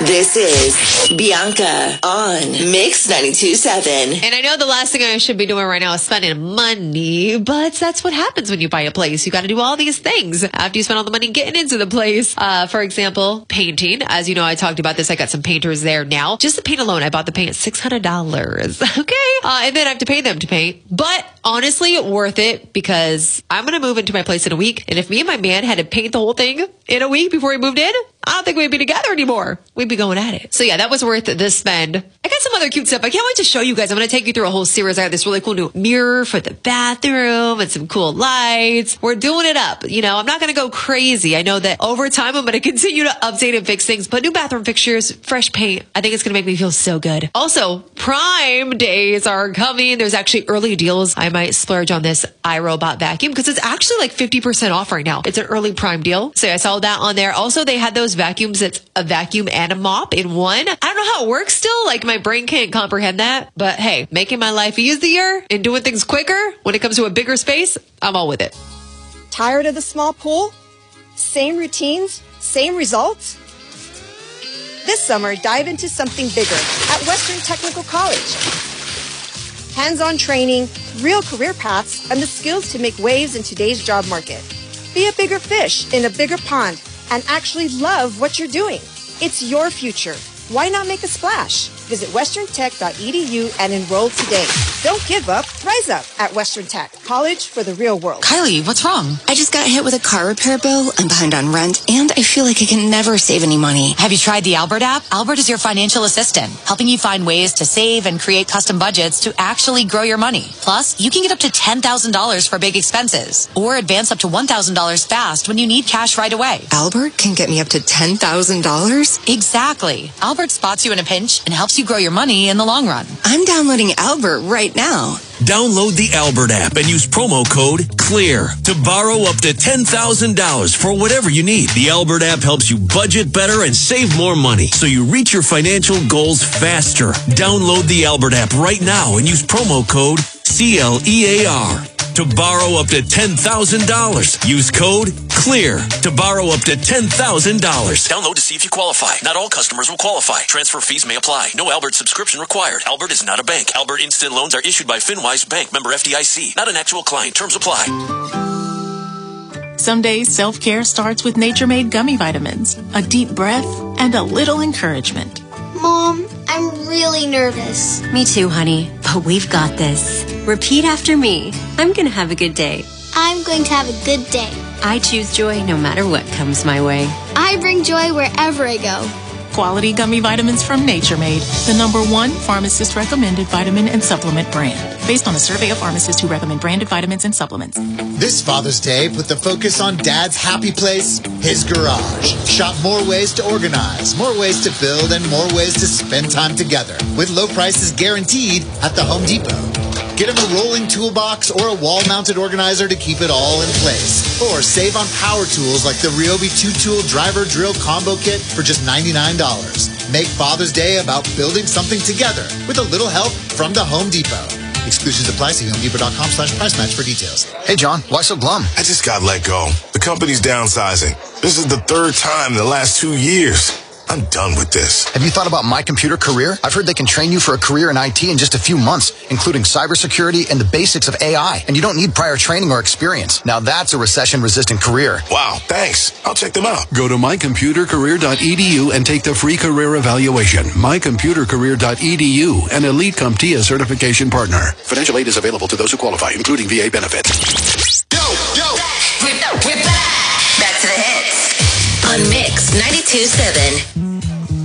This is Bianca on Mix 92.7. And I know the last thing I should be doing right now is spending money, but that's what happens when you buy a place. You got to do all these things after you spend all the money getting into the place. For example, painting. As you know, I talked about this. I got some painters there now. Just the paint alone, I bought the paint at $600. Okay. And then I have to pay them to paint. But honestly, worth it because I'm going to move into my place in a week. And if me and my man had to paint the whole thing in a week before he moved in, I don't think we'd be together anymore. We'd be going at it. So yeah, that was worth this spend. I got some other cute stuff. I can't wait to show you guys. I'm going to take you through a whole series. I got this really cool new mirror for the bathroom and some cool lights. We're doing it up. You know, I'm not going to go crazy. I know that over time, I'm going to continue to update and fix things, but new bathroom fixtures, fresh paint. I think it's going to make me feel so good. Also, Prime days are coming. There's actually early deals. I might splurge on this iRobot vacuum because it's actually like 50% off right now. It's an early Prime deal. So I saw that on there. Also, they had those vacuums that's a vacuum and a mop in one. I don't know how it works still. Like my brain can't comprehend that. But hey, making my life easier and doing things quicker when it comes to a bigger space, I'm all with it. Tired of the small pool? Same routines? Same results? This summer, dive into something bigger at Western Technical College. Hands-on training, real career paths, and the skills to make waves in today's job market. Be a bigger fish in a bigger pond and actually love what you're doing. It's your future. Why not make a splash? Visit westerntech.edu and enroll today. Don't give up. Rise up at Western Tech. College for the real world. Kylie, what's wrong? I just got hit with a car repair bill. I'm behind on rent, and I feel like I can never save any money. Have you tried the Albert app? Albert is your financial assistant, helping you find ways to save and create custom budgets to actually grow your money. Plus, you can get up to $10,000 for big expenses, or advance up to $1,000 fast when you need cash right away. Albert can get me up to $10,000? Exactly. Albert spots you in a pinch and helps you grow your money in the long run. I'm downloading Albert right now. Download the Albert app and use promo code CLEAR to borrow up to $10,000 for whatever you need. The Albert app helps you budget better and save more money so you reach your financial goals faster. Download the Albert app right now and use promo code CLEAR to borrow up to $10,000. Use code CLEAR to borrow up to $10,000. Download to see if you qualify. Not all customers will qualify. Transfer fees may apply. No Albert subscription required. Albert is not a bank. Albert Instant Loans are issued by FinWise Bank, member FDIC. Not an actual client. Terms apply. Some days self-care starts with Nature-Made gummy vitamins. A deep breath and a little encouragement. Mom, I'm really nervous. Me too, honey. But we've got this. Repeat after me. I'm going to have a good day. I'm going to have a good day. I choose joy no matter what comes my way. I bring joy wherever I go. Quality gummy vitamins from Nature Made, the #1 pharmacist-recommended vitamin and supplement brand. Based on a survey of pharmacists who recommend branded vitamins and supplements. This Father's Day, put the focus on Dad's happy place, his garage. Shop more ways to organize, more ways to build, and more ways to spend time together. With low prices guaranteed at the Home Depot. Get him a rolling toolbox or a wall-mounted organizer to keep it all in place. Or save on power tools like the Ryobi 2-tool driver drill combo kit for just $99. Make Father's Day about building something together with a little help from the Home Depot. Exclusions apply. See HomeDepot.com/price match for details. Hey, John, why so glum? I just got let go. The company's downsizing. This is the third time in the last 2 years. I'm done with this. Have you thought about My Computer Career? I've heard they can train you for a career in IT in just a few months, including cybersecurity and the basics of AI. And you don't need prior training or experience. Now that's a recession-resistant career. Wow, thanks. I'll check them out. Go to mycomputercareer.edu and take the free career evaluation. Mycomputercareer.edu, an Elite CompTIA certification partner. Financial aid is available to those who qualify, including VA benefits. We're back. Back to the hits on Mix 92.7.